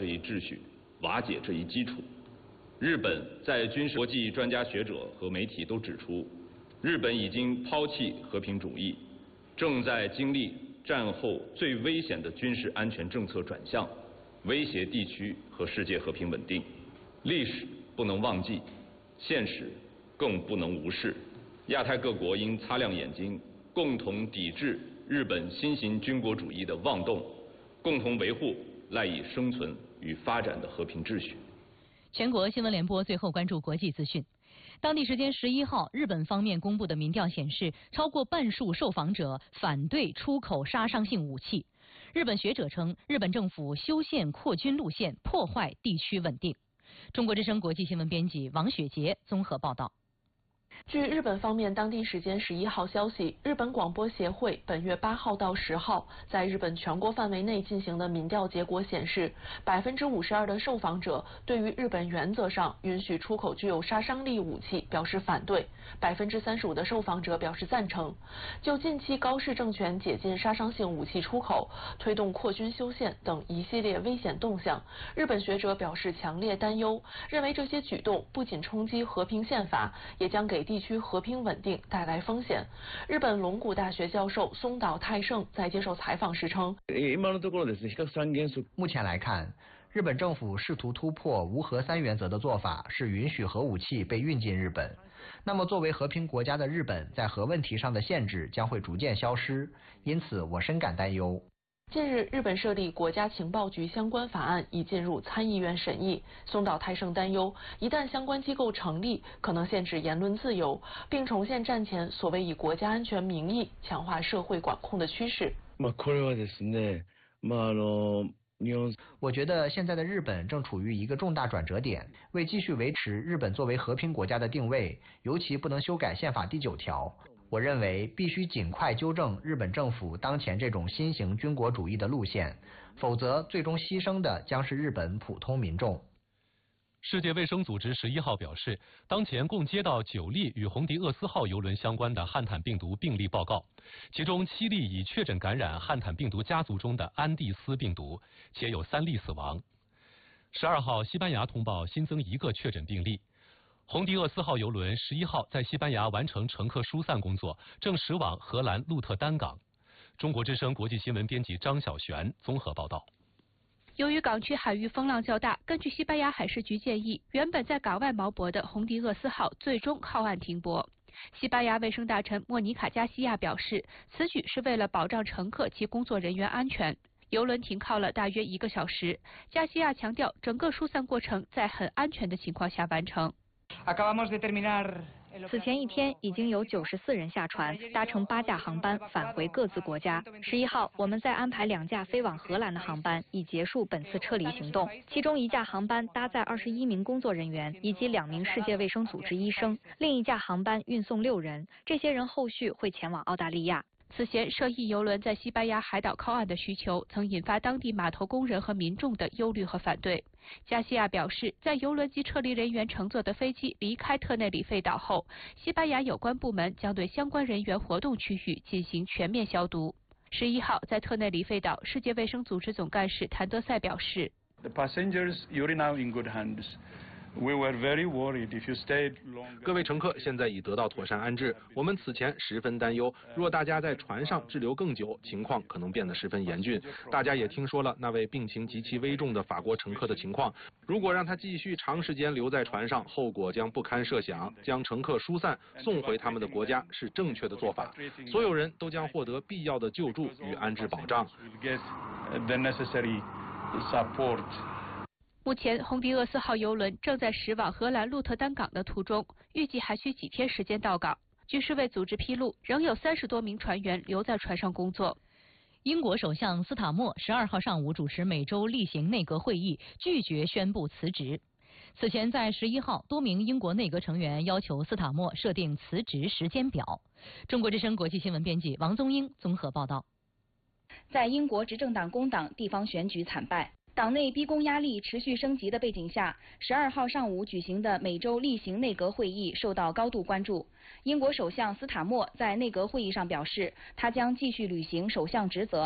这一秩序，瓦解这一基础。日本在军事国际专家学者和媒体都指出，日本已经抛弃和平主义，正在经历战后最危险的军事安全政策转向，威胁地区和世界和平稳定。历史不能忘记，现实更不能无视。亚太各国应擦亮眼睛，共同抵制日本新型军国主义的妄动，共同维护赖以生存与发展的和平秩序。 全国新闻联播最后关注国际资讯。当地时间11号，日本方面公布的民调显示，超过半数受访者反对出口杀伤性武器。日本学者称，日本政府修宪扩军路线，破坏地区稳定。中国之声国际新闻编辑王雪杰综合报道。 据日本方面当地时间11号消息，日本广播协会本月8号到10号在日本全国范围内进行的民调结果显示，52%的受访者对于日本原则上允许出口具有杀伤力武器表示反对，35%的受访者表示赞成。就近期高市政权解禁杀伤性武器出口、推动扩军修宪等一系列危险动向，日本学者表示强烈担忧，认为这些举动不仅冲击和平宪法，也将给地区和平稳定带来风险。日本龙谷大学教授松岛泰盛在接受采访时称， 目前来看，日本政府试图突破无核三原则的做法是允许核武器被运进日本。那么作为和平国家的日本在核问题上的限制将会逐渐消失，因此我深感担忧。 近日，日本设立国家情报局相关法案已进入参议院审议。松岛泰盛担忧，一旦相关机构成立，可能限制言论自由，并重现战前所谓以国家安全名义强化社会管控的趋势。 我觉得现在的日本正处于一个重大转折点，为继续维持日本作为和平国家的定位，尤其不能修改宪法第9条。我认为必须尽快纠正日本政府当前这种新型军国主义的路线，否则最终牺牲的将是日本普通民众。 世界卫生组织11号表示，当前共接到9例与红迪厄斯号邮轮相关的汉坦病毒病例报告，其中7例已确诊感染汉坦病毒家族中的安第斯病毒，且有3例死亡。12号，西班牙通报新增1个确诊病例。红迪厄斯号邮轮11号在西班牙完成乘客疏散工作，正驶往荷兰鹿特丹港。中国之声国际新闻编辑张小璇综合报道。 由于港区海域风浪较大，根据西班牙海事局建议，原本在港外锚泊的红迪厄斯号最终靠岸停泊。西班牙卫生大臣莫尼卡·加西亚表示，此举是为了保障乘客及工作人员安全。邮轮停靠了大约1个小时。加西亚强调，整个疏散过程在很安全的情况下完成。 此前一天已经有94人下船，搭乘8架航班返回各自国家。11号，我们再安排2架飞往荷兰的航班，以结束本次撤离行动。其中1架航班搭载21名工作人员以及2名世界卫生组织医生，另1架航班运送6人，这些人后续会前往澳大利亚。 此前涉疫邮轮在西班牙海岛靠岸的需求，曾引发当地码头工人和民众的忧虑和反对。加西亚表示，在邮轮及撤离人员乘坐的飞机离开特内里费岛后，西班牙有关部门将对相关人员活动区域进行全面消毒。11号，在特内里费岛，世界卫生组织总干事谭德赛表示 The passengers, you're now in good hands. We were very worried if you stayed longer. 各位乘客现在已得到妥善安置，我们此前十分担忧，若大家在船上滞留更久，情况可能变得十分严峻。大家也听说了那位病情极其危重的法国乘客的情况，如果让他继续长时间留在船上，后果将不堪设想。将乘客疏散送回他们的国家是正确的做法，所有人都将获得必要的救助与安置保障。 目前，红迪厄斯号邮轮正在驶往荷兰鹿特丹港的途中，预计还需几天时间到港。据世卫组织披露，仍有30多名船员留在船上工作。 英国首相斯塔默12号上午主持每周例行内阁会议，拒绝宣布辞职。此前，在11号，多名英国内阁成员要求斯塔默设定辞职时间表。中国之声国际新闻编辑王宗英综合报道。 在英国执政党工党地方选举惨败，党内逼宫压力持续升级的背景下，12号上午举行的每周例行内阁会议受到高度关注。英国首相斯塔默在内阁会议上表示，他将继续履行首相职责。